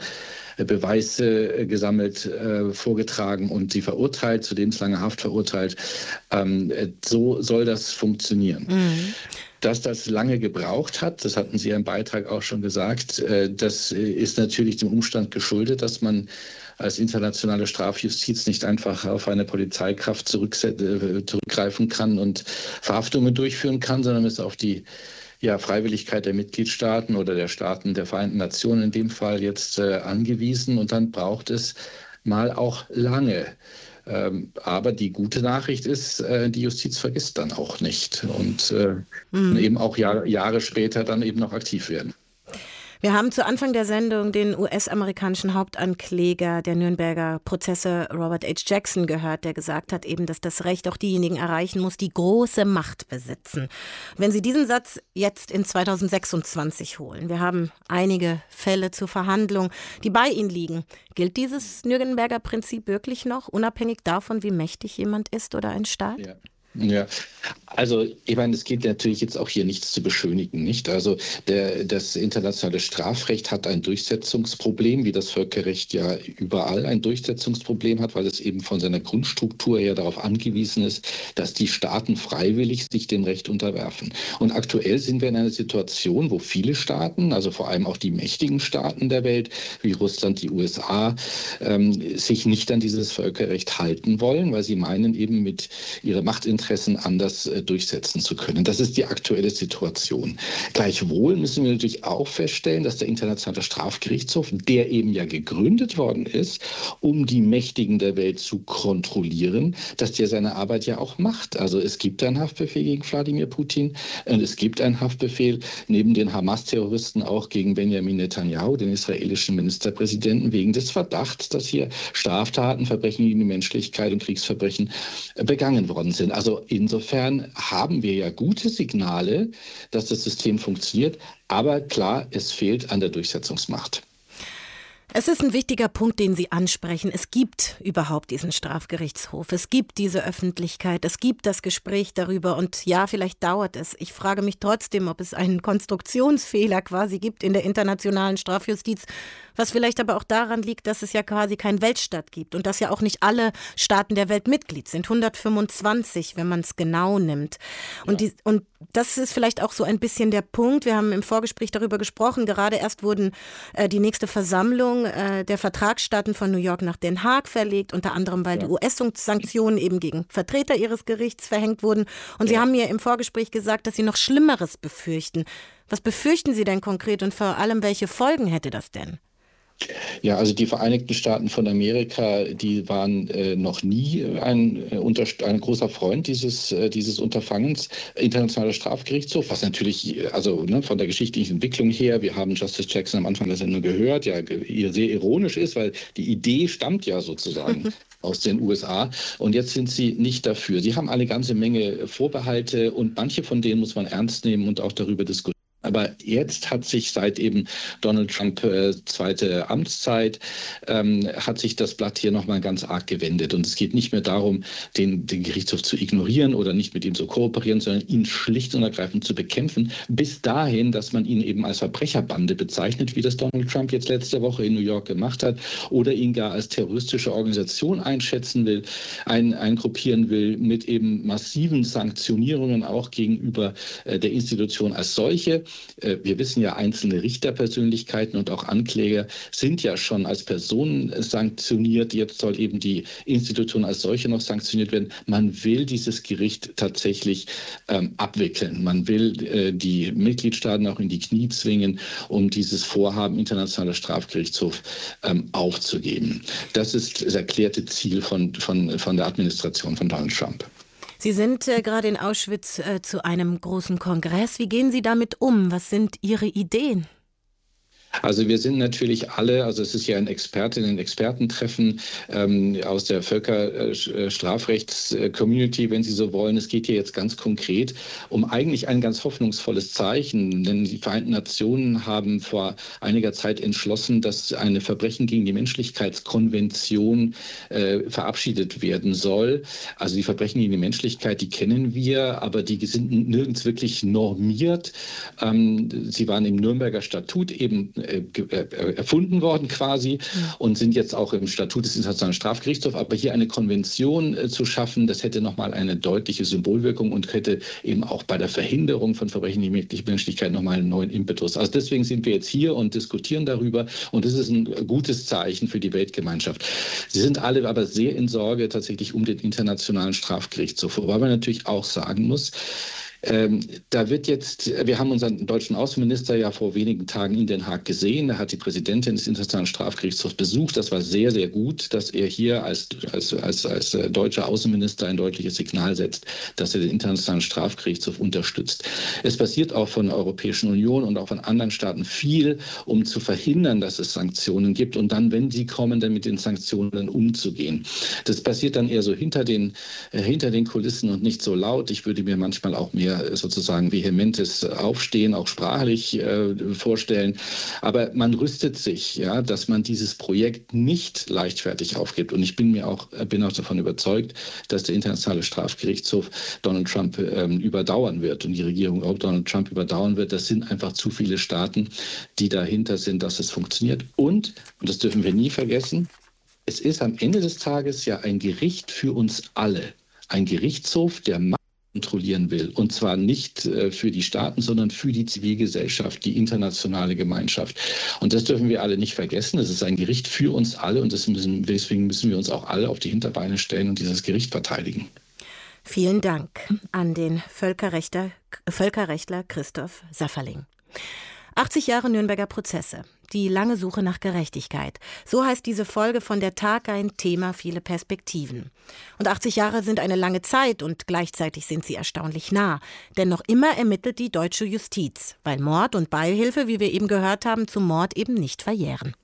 Beweise gesammelt, äh, vorgetragen und sie verurteilt, zu lebenslange Haft verurteilt. Ähm, so soll das funktionieren. Mhm. Dass das lange gebraucht hat, das hatten Sie im Beitrag auch schon gesagt, äh, das ist natürlich dem Umstand geschuldet, dass man als internationale Strafjustiz nicht einfach auf eine Polizeikraft zurückgreifen kann und Verhaftungen durchführen kann, sondern es auf die ja, Freiwilligkeit der Mitgliedstaaten oder der Staaten der Vereinten Nationen in dem Fall jetzt äh, angewiesen. Und dann braucht es mal auch lange. Ähm, aber die gute Nachricht ist, äh, die Justiz vergisst dann auch nicht und äh, mhm. eben auch Jahr, Jahre später dann eben noch aktiv werden. Wir haben zu Anfang der Sendung den U S-amerikanischen Hauptankläger der Nürnberger Prozesse Robert H. Jackson gehört, der gesagt hat eben, dass das Recht auch diejenigen erreichen muss, die große Macht besitzen. Wenn Sie diesen Satz jetzt in zweitausendsechsundzwanzig holen, wir haben einige Fälle zur Verhandlung, die bei Ihnen liegen. Gilt dieses Nürnberger Prinzip wirklich noch, unabhängig davon, wie mächtig jemand ist oder ein Staat? Ja. Ja, also ich meine, es geht natürlich jetzt auch hier nichts zu beschönigen, nicht? Also der, das internationale Strafrecht hat ein Durchsetzungsproblem, wie das Völkerrecht ja überall ein Durchsetzungsproblem hat, weil es eben von seiner Grundstruktur her darauf angewiesen ist, dass die Staaten freiwillig sich dem Recht unterwerfen. Und aktuell sind wir in einer Situation, wo viele Staaten, also vor allem auch die mächtigen Staaten der Welt, wie Russland, die U S A, ähm, sich nicht an dieses Völkerrecht halten wollen, weil sie meinen, eben mit ihrer Machtinteressen Interessen anders äh, durchsetzen zu können. Das ist die aktuelle Situation. Gleichwohl müssen wir natürlich auch feststellen, dass der Internationale Strafgerichtshof, der eben ja gegründet worden ist, um die Mächtigen der Welt zu kontrollieren, dass der seine Arbeit ja auch macht. Also es gibt einen Haftbefehl gegen Wladimir Putin und es gibt einen Haftbefehl neben den Hamas-Terroristen auch gegen Benjamin Netanyahu, den israelischen Ministerpräsidenten, wegen des Verdachts, dass hier Straftaten, Verbrechen gegen die Menschlichkeit und Kriegsverbrechen äh, begangen worden sind. Also insofern haben wir ja gute Signale, dass das System funktioniert. Aber klar, es fehlt an der Durchsetzungsmacht. Es ist ein wichtiger Punkt, den Sie ansprechen. Es gibt überhaupt diesen Strafgerichtshof. Es gibt diese Öffentlichkeit. Es gibt das Gespräch darüber. Und ja, vielleicht dauert es. Ich frage mich trotzdem, ob es einen Konstruktionsfehler quasi gibt in der internationalen Strafjustiz. Was vielleicht aber auch daran liegt, dass es ja quasi keinen Weltstaat gibt und dass ja auch nicht alle Staaten der Welt Mitglied sind. hundertfünfundzwanzig, wenn man es genau nimmt. Und, ja. die, und das ist vielleicht auch so ein bisschen der Punkt. Wir haben im Vorgespräch darüber gesprochen. Gerade erst wurden äh, die nächste Versammlung äh, der Vertragsstaaten von New York nach Den Haag verlegt, unter anderem, weil ja. die U S-Sanktionen eben gegen Vertreter ihres Gerichts verhängt wurden. Und ja. Sie haben mir im Vorgespräch gesagt, dass Sie noch Schlimmeres befürchten. Was befürchten Sie denn konkret und vor allem, welche Folgen hätte das denn? Ja, also die Vereinigten Staaten von Amerika, die waren äh, noch nie ein, äh, unter, ein großer Freund dieses, äh, dieses Unterfangens. Internationaler Strafgerichtshof, was natürlich, also ne, von der geschichtlichen Entwicklung her, wir haben Justice Jackson am Anfang der Sendung gehört, ja, ihr sehr ironisch ist, weil die Idee stammt ja sozusagen aus den U S A. Und jetzt sind sie nicht dafür. Sie haben eine ganze Menge Vorbehalte und manche von denen muss man ernst nehmen und auch darüber diskutieren. Aber jetzt hat sich seit eben Donald Trump äh, zweite Amtszeit, ähm, hat sich das Blatt hier nochmal ganz arg gewendet. Und es geht nicht mehr darum, den, den Gerichtshof zu ignorieren oder nicht mit ihm zu kooperieren, sondern ihn schlicht und ergreifend zu bekämpfen. Bis dahin, dass man ihn eben als Verbrecherbande bezeichnet, wie das Donald Trump jetzt letzte Woche in New York gemacht hat, oder ihn gar als terroristische Organisation einschätzen will, ein, eingruppieren will, mit eben massiven Sanktionierungen auch gegenüber äh, der Institution als solche. Wir wissen ja, einzelne Richterpersönlichkeiten und auch Ankläger sind ja schon als Personen sanktioniert. Jetzt soll eben die Institution als solche noch sanktioniert werden. Man will dieses Gericht tatsächlich ähm, abwickeln. Man will äh, die Mitgliedstaaten auch in die Knie zwingen, um dieses Vorhaben Internationaler Strafgerichtshof ähm, aufzugeben. Das ist das erklärte Ziel von, von, von der Administration von Donald Trump. Sie sind äh, gerade in Auschwitz äh, zu einem großen Kongress. Wie gehen Sie damit um? Was sind Ihre Ideen? Also wir sind natürlich alle, also es ist ja ein Expertinnen- und Expertentreffen ähm, aus der Völkerstrafrechts-Community, wenn Sie so wollen. Es geht hier jetzt ganz konkret um eigentlich ein ganz hoffnungsvolles Zeichen, denn die Vereinten Nationen haben vor einiger Zeit entschlossen, dass eine Verbrechen gegen die Menschlichkeitskonvention äh, verabschiedet werden soll. Also die Verbrechen gegen die Menschlichkeit, die kennen wir, aber die sind nirgends wirklich normiert. Ähm, sie waren im Nürnberger Statut eben erfunden worden quasi und sind jetzt auch im Statut des Internationalen Strafgerichtshofs. Aber hier eine Konvention äh, zu schaffen, das hätte nochmal eine deutliche Symbolwirkung und hätte eben auch bei der Verhinderung von Verbrechen gegen die Menschlichkeit nochmal einen neuen Impetus. Also deswegen sind wir jetzt hier und diskutieren darüber und das ist ein gutes Zeichen für die Weltgemeinschaft. Sie sind alle aber sehr in Sorge tatsächlich um den Internationalen Strafgerichtshof, wobei man natürlich auch sagen muss, Ähm, da wird jetzt, wir haben unseren deutschen Außenminister ja vor wenigen Tagen in Den Haag gesehen. Er hat die Präsidentin des Internationalen Strafgerichtshofs besucht. Das war sehr, sehr gut, dass er hier als, als, als, als deutscher Außenminister ein deutliches Signal setzt, dass er den Internationalen Strafgerichtshof unterstützt. Es passiert auch von der Europäischen Union und auch von anderen Staaten viel, um zu verhindern, dass es Sanktionen gibt und dann, wenn sie kommen, dann mit den Sanktionen umzugehen. Das passiert dann eher so hinter den, äh, hinter den Kulissen und nicht so laut. Ich würde mir manchmal auch mehr sozusagen vehementes Aufstehen, auch sprachlich äh, vorstellen. Aber man rüstet sich, ja, dass man dieses Projekt nicht leichtfertig aufgibt. Und ich bin mir auch, bin auch davon überzeugt, dass der Internationale Strafgerichtshof Donald Trump ähm, überdauern wird und die Regierung auch Donald Trump überdauern wird. Das sind einfach zu viele Staaten, die dahinter sind, dass es funktioniert. Und, und das dürfen wir nie vergessen, es ist am Ende des Tages ja ein Gericht für uns alle. Ein Gerichtshof, der Macht kontrollieren will. Und zwar nicht äh, für die Staaten, sondern für die Zivilgesellschaft, die internationale Gemeinschaft. Und das dürfen wir alle nicht vergessen. Es ist ein Gericht für uns alle und das müssen, deswegen müssen wir uns auch alle auf die Hinterbeine stellen und dieses Gericht verteidigen. Vielen Dank an den Völkerrechtler, Völkerrechtler Christoph Safferling. achtzig Jahre Nürnberger Prozesse. Die lange Suche nach Gerechtigkeit. So heißt diese Folge von Der Tag, ein Thema, viele Perspektiven. Und achtzig Jahre sind eine lange Zeit und gleichzeitig sind sie erstaunlich nah. Denn noch immer ermittelt die deutsche Justiz, weil Mord und Beihilfe, wie wir eben gehört haben, zum Mord eben nicht verjähren.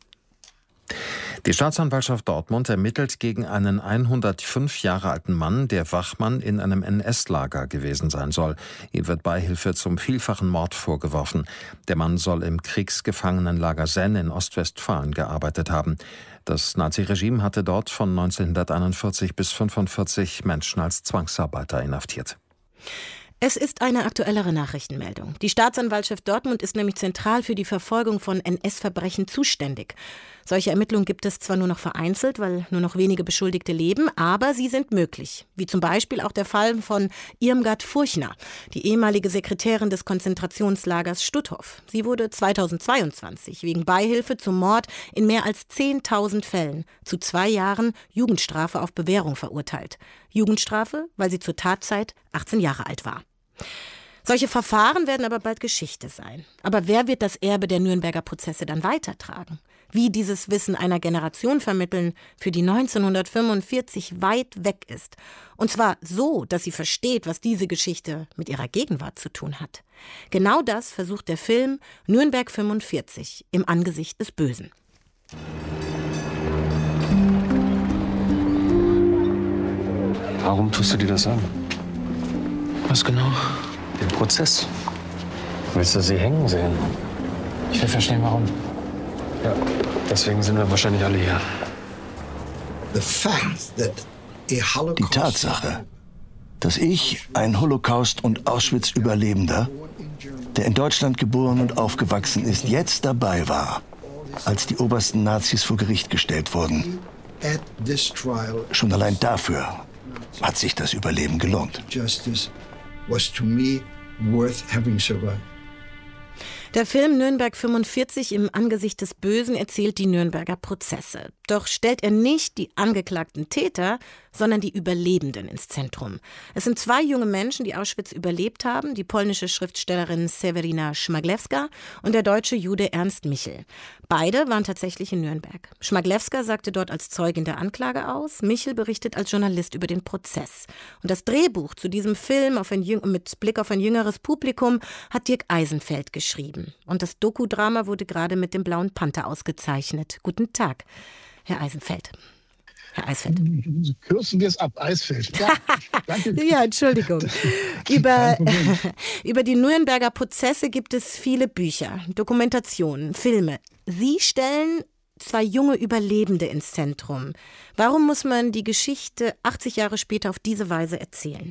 Die Staatsanwaltschaft Dortmund ermittelt gegen einen hundertfünf Jahre alten Mann, der Wachmann in einem N S-Lager gewesen sein soll. Ihm wird Beihilfe zum vielfachen Mord vorgeworfen. Der Mann soll im Kriegsgefangenenlager Senn in Ostwestfalen gearbeitet haben. Das Naziregime hatte dort von neunzehnhunderteinundvierzig bis fünfundvierzig Menschen als Zwangsarbeiter inhaftiert. Es ist eine aktuellere Nachrichtenmeldung. Die Staatsanwaltschaft Dortmund ist nämlich zentral für die Verfolgung von N S-Verbrechen zuständig. Solche Ermittlungen gibt es zwar nur noch vereinzelt, weil nur noch wenige Beschuldigte leben, aber sie sind möglich. Wie zum Beispiel auch der Fall von Irmgard Furchner, die ehemalige Sekretärin des Konzentrationslagers Stutthof. Sie wurde zweitausendzweiundzwanzig wegen Beihilfe zum Mord in mehr als zehntausend Fällen zu zwei Jahren Jugendstrafe auf Bewährung verurteilt. Jugendstrafe, weil sie zur Tatzeit achtzehn Jahre alt war. Solche Verfahren werden aber bald Geschichte sein. Aber wer wird das Erbe der Nürnberger Prozesse dann weitertragen? Wie dieses Wissen einer Generation vermitteln, für die neunzehnhundertfünfundvierzig weit weg ist. Und zwar so, dass sie versteht, was diese Geschichte mit ihrer Gegenwart zu tun hat. Genau das versucht der Film Nürnberg fünfundvierzig im Angesicht des Bösen. Warum tust du dir das an? Was genau? Den Prozess. Willst du sie hängen sehen? Ich will verstehen, warum. Ja, deswegen sind wir wahrscheinlich alle hier. Die Tatsache, dass ich, ein Holocaust- und Auschwitz-Überlebender, der in Deutschland geboren und aufgewachsen ist, jetzt dabei war, als die obersten Nazis vor Gericht gestellt wurden. Schon allein dafür hat sich das Überleben gelohnt. Der Film Nürnberg fünfundvierzig im Angesicht des Bösen erzählt die Nürnberger Prozesse. Doch stellt er nicht die angeklagten Täter, sondern die Überlebenden ins Zentrum. Es sind zwei junge Menschen, die Auschwitz überlebt haben, die polnische Schriftstellerin Sewerina Szmaglewska und der deutsche Jude Ernst Michel. Beide waren tatsächlich in Nürnberg. Szmaglewska sagte dort als Zeugin der Anklage aus, Michel berichtet als Journalist über den Prozess. Und das Drehbuch zu diesem Film auf ein, mit Blick auf ein jüngeres Publikum hat Dirk Eisenfeld geschrieben. Und das Dokudrama wurde gerade mit dem Blauen Panther ausgezeichnet. Guten Tag, Herr Eisenfeld. Herr Eisfeld. Kürzen wir es ab, Eisfeld. Ja, danke. Ja, Entschuldigung. Über, über die Nürnberger Prozesse gibt es viele Bücher, Dokumentationen, Filme. Sie stellen zwei junge Überlebende ins Zentrum. Warum muss man die Geschichte achtzig Jahre später auf diese Weise erzählen?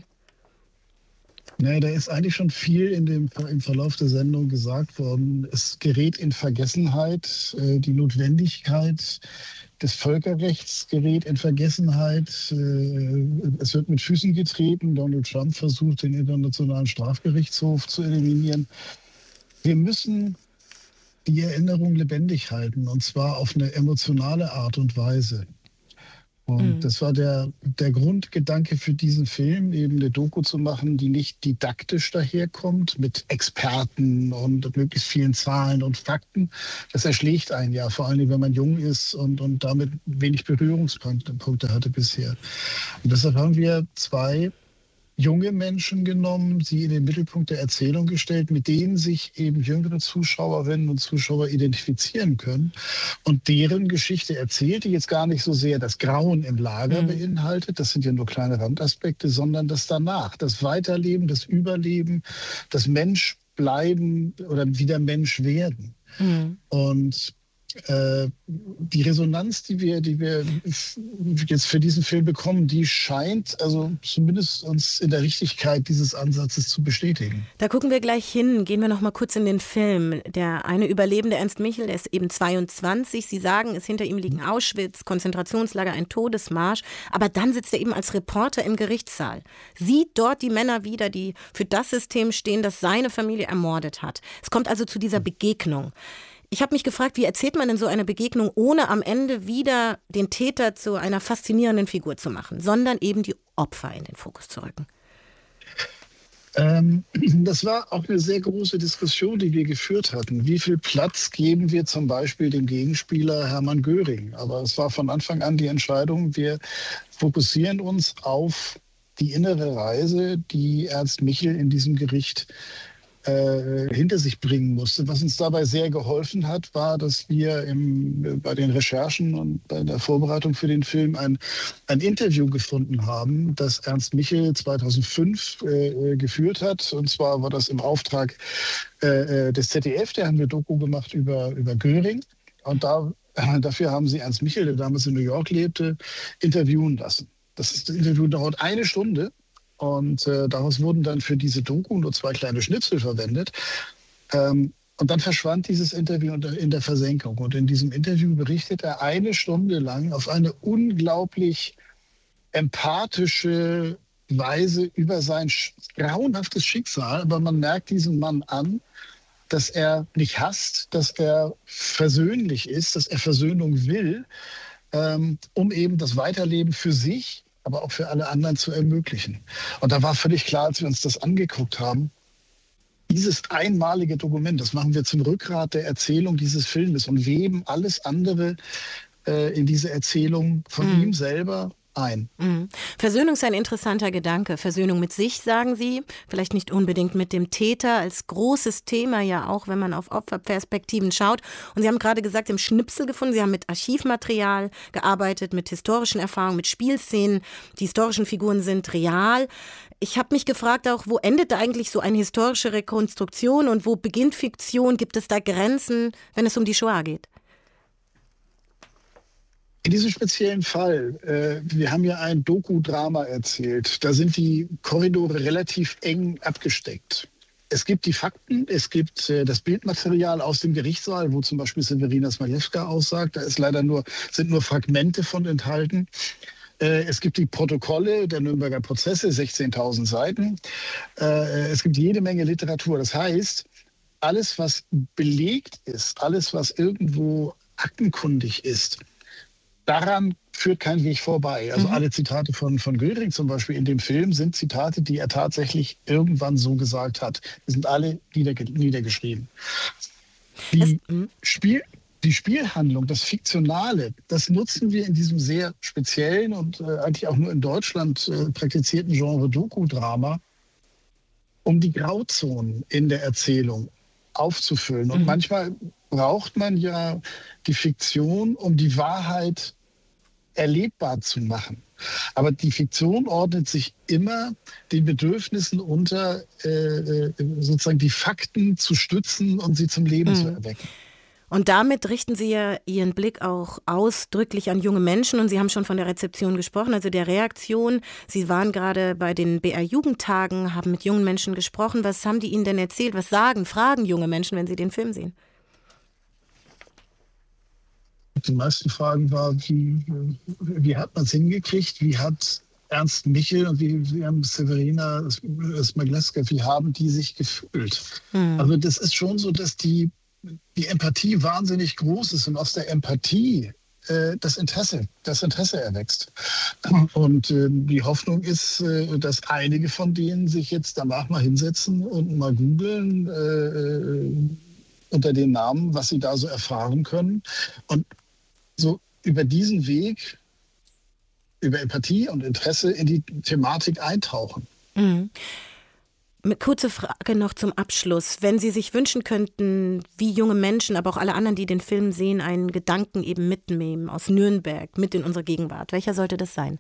Naja, da ist eigentlich schon viel in dem, im Verlauf der Sendung gesagt worden. Es gerät in Vergessenheit, äh, die Notwendigkeit des Völkerrechts gerät in Vergessenheit. Äh, es wird mit Füßen getreten. Donald Trump versucht, den Internationalen Strafgerichtshof zu eliminieren. Wir müssen die Erinnerung lebendig halten, und zwar auf eine emotionale Art und Weise. Und mhm. das war der, der Grundgedanke für diesen Film, eben eine Doku zu machen, die nicht didaktisch daherkommt mit Experten und möglichst vielen Zahlen und Fakten. Das erschlägt einen ja, vor allem wenn man jung ist und, und damit wenig Berührungspunkte hatte bisher. Und deshalb haben wir zwei junge Menschen genommen, sie in den Mittelpunkt der Erzählung gestellt, mit denen sich eben jüngere Zuschauerinnen und Zuschauer identifizieren können und deren Geschichte erzählt, die jetzt gar nicht so sehr das Grauen im Lager mhm. beinhaltet, das sind ja nur kleine Randaspekte, sondern das danach, das Weiterleben, das Überleben, das Menschbleiben oder wieder Mensch werden. Mhm. Und Äh, die Resonanz, die wir, die wir jetzt für diesen Film bekommen, die scheint also zumindest uns in der Richtigkeit dieses Ansatzes zu bestätigen. Da gucken wir gleich hin. Gehen wir noch mal kurz in den Film. Der eine Überlebende, Ernst Michel, der ist eben zweiundzwanzig. Sie sagen, es hinter ihm liegen Auschwitz, Konzentrationslager, ein Todesmarsch. Aber dann sitzt er eben als Reporter im Gerichtssaal. Sieht dort die Männer wieder, die für das System stehen, das seine Familie ermordet hat. Es kommt also zu dieser Begegnung. Ich habe mich gefragt, wie erzählt man denn so eine Begegnung, ohne am Ende wieder den Täter zu einer faszinierenden Figur zu machen, sondern eben die Opfer in den Fokus zu rücken? Ähm, das war auch eine sehr große Diskussion, die wir geführt hatten. Wie viel Platz geben wir zum Beispiel dem Gegenspieler Hermann Göring? Aber es war von Anfang an die Entscheidung, wir fokussieren uns auf die innere Reise, die Ernst Michel in diesem Gericht hinter sich bringen musste. Was uns dabei sehr geholfen hat, war, dass wir im, bei den Recherchen und bei der Vorbereitung für den Film ein, ein Interview gefunden haben, das Ernst Michel zweitausendfünf äh, geführt hat. Und zwar war das im Auftrag äh, des Z D F. Da haben wir Doku gemacht über, über Göring. Und da, äh, dafür haben sie Ernst Michel, der damals in New York lebte, interviewen lassen. Das, ist, das Interview dauert eine Stunde. Und äh, daraus wurden dann für diese Doku nur zwei kleine Schnipsel verwendet. Ähm, und dann verschwand dieses Interview in der Versenkung. Und in diesem Interview berichtet er eine Stunde lang auf eine unglaublich empathische Weise über sein grauenhaftes Schicksal. Aber man merkt diesem Mann an, dass er nicht hasst, dass er versöhnlich ist, dass er Versöhnung will, ähm, um eben das Weiterleben für sich, aber auch für alle anderen zu ermöglichen. Und da war völlig klar, als wir uns das angeguckt haben, dieses einmalige Dokument, das machen wir zum Rückgrat der Erzählung dieses Filmes und weben alles andere äh, in diese Erzählung von mhm. ihm selber ein. Mhm. Versöhnung ist ein interessanter Gedanke. Versöhnung mit sich, sagen Sie, vielleicht nicht unbedingt mit dem Täter, als großes Thema ja auch, wenn man auf Opferperspektiven schaut. Und Sie haben gerade gesagt, Sie haben Schnipsel gefunden, Sie haben mit Archivmaterial gearbeitet, mit historischen Erfahrungen, mit Spielszenen. Die historischen Figuren sind real. Ich habe mich gefragt auch, wo endet da eigentlich so eine historische Rekonstruktion und wo beginnt Fiktion? Gibt es da Grenzen, wenn es um die Shoah geht? In diesem speziellen Fall, äh, wir haben ja ein Doku-Drama erzählt, da sind die Korridore relativ eng abgesteckt. Es gibt die Fakten, es gibt äh, das Bildmaterial aus dem Gerichtssaal, wo zum Beispiel Severina Smaljewska aussagt, da ist leider nur, sind nur Fragmente von enthalten. Äh, es gibt die Protokolle der Nürnberger Prozesse, sechzehntausend Seiten. Äh, es gibt jede Menge Literatur. Das heißt, alles, was belegt ist, alles, was irgendwo aktenkundig ist, daran führt kein Weg vorbei. Also mhm. alle Zitate von, von Göring zum Beispiel in dem Film sind Zitate, die er tatsächlich irgendwann so gesagt hat. Die sind alle niederge niedergeschrieben. Die, das, mhm. Spiel, die Spielhandlung, das Fiktionale, das nutzen wir in diesem sehr speziellen und äh, eigentlich auch nur in Deutschland äh, praktizierten Genre Doku-Drama, um die Grauzonen in der Erzählung aufzufüllen. Und mhm. manchmal braucht man ja die Fiktion, um die Wahrheit erlebbar zu machen. Aber die Fiktion ordnet sich immer den Bedürfnissen unter, äh, sozusagen die Fakten zu stützen und sie zum Leben mhm. zu erwecken. Und damit richten Sie ja Ihren Blick auch ausdrücklich an junge Menschen. Und Sie haben schon von der Rezeption gesprochen, also der Reaktion. Sie waren gerade bei den B R-Jugendtagen, haben mit jungen Menschen gesprochen. Was haben die Ihnen denn erzählt? Was sagen, fragen junge Menschen, wenn sie den Film sehen? Die meisten Fragen waren, wie, wie hat man es hingekriegt? Wie hat Ernst Michel und wie, wie haben Severina Smaljewska, wie haben die sich gefühlt? Mhm. Also das ist schon so, dass die, die Empathie wahnsinnig groß ist und aus der Empathie äh, das Interesse, das Interesse erwächst. Und äh, die Hoffnung ist, äh, dass einige von denen sich jetzt danach mal hinsetzen und mal googeln äh, unter den Namen, was sie da so erfahren können. Und so über diesen Weg, über Empathie und Interesse in die Thematik eintauchen. Mhm. Kurze Frage noch zum Abschluss. Wenn Sie sich wünschen könnten, wie junge Menschen, aber auch alle anderen, die den Film sehen, einen Gedanken eben mitnehmen aus Nürnberg, mit in unsere Gegenwart, welcher sollte das sein?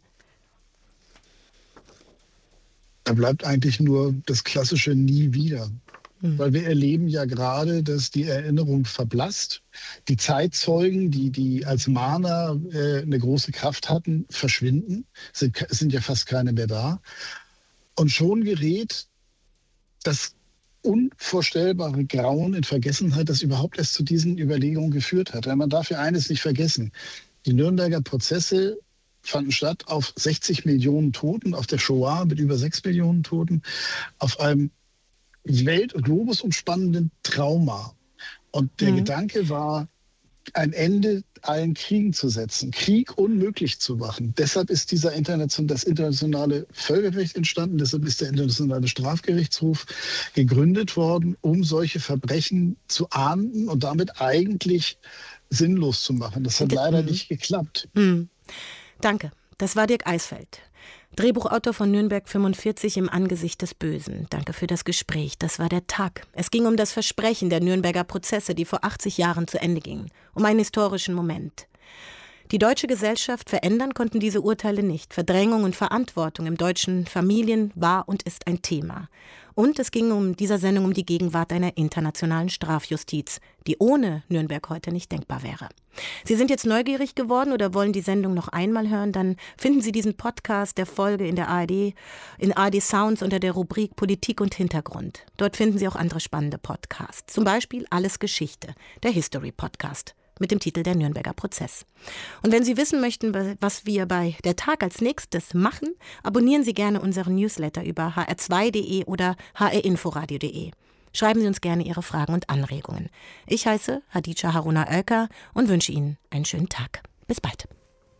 Da bleibt eigentlich nur das klassische Nie wieder. Mhm. Weil wir erleben ja gerade, dass die Erinnerung verblasst. Die Zeitzeugen, die, die als Mahner äh, eine große Kraft hatten, verschwinden. Es sind, sind ja fast keine mehr da. Und schon gerät das unvorstellbare Grauen in Vergessenheit, das überhaupt erst zu diesen Überlegungen geführt hat. Weil man darf ja eines nicht vergessen. Die Nürnberger Prozesse fanden statt auf sechzig Millionen Toten, auf der Shoah mit über sechs Millionen Toten, auf einem welt- und globusumspannenden Trauma. Und der mhm. Gedanke war, ein Ende allen Kriegen zu setzen, Krieg unmöglich zu machen. Deshalb ist dieser Internation, das internationale Völkerrecht entstanden, deshalb ist der internationale Strafgerichtshof gegründet worden, um solche Verbrechen zu ahnden und damit eigentlich sinnlos zu machen. Das hat leider mhm. nicht geklappt. Mhm. Danke. Das war Dirk Eisfeld, Drehbuchautor von Nürnberg fünfundvierzig im Angesicht des Bösen. Danke für das Gespräch. Das war der Tag. Es ging um das Versprechen der Nürnberger Prozesse, die vor achtzig Jahren zu Ende gingen. Um einen historischen Moment. Die deutsche Gesellschaft verändern konnten diese Urteile nicht. Verdrängung und Verantwortung im deutschen Familien war und ist ein Thema. Und es ging um dieser Sendung um die Gegenwart einer internationalen Strafjustiz, die ohne Nürnberg heute nicht denkbar wäre. Sie sind jetzt neugierig geworden oder wollen die Sendung noch einmal hören, dann finden Sie diesen Podcast der Folge in der A R D, in A R D Sounds unter der Rubrik Politik und Hintergrund. Dort finden Sie auch andere spannende Podcasts, zum Beispiel Alles Geschichte, der History-Podcast mit dem Titel Der Nürnberger Prozess. Und wenn Sie wissen möchten, was wir bei Der Tag als nächstes machen, abonnieren Sie gerne unseren Newsletter über h r zwei punkt d e oder h r inforadio punkt d e. Schreiben Sie uns gerne Ihre Fragen und Anregungen. Ich heiße Hadija Haruna Oelker und wünsche Ihnen einen schönen Tag. Bis bald.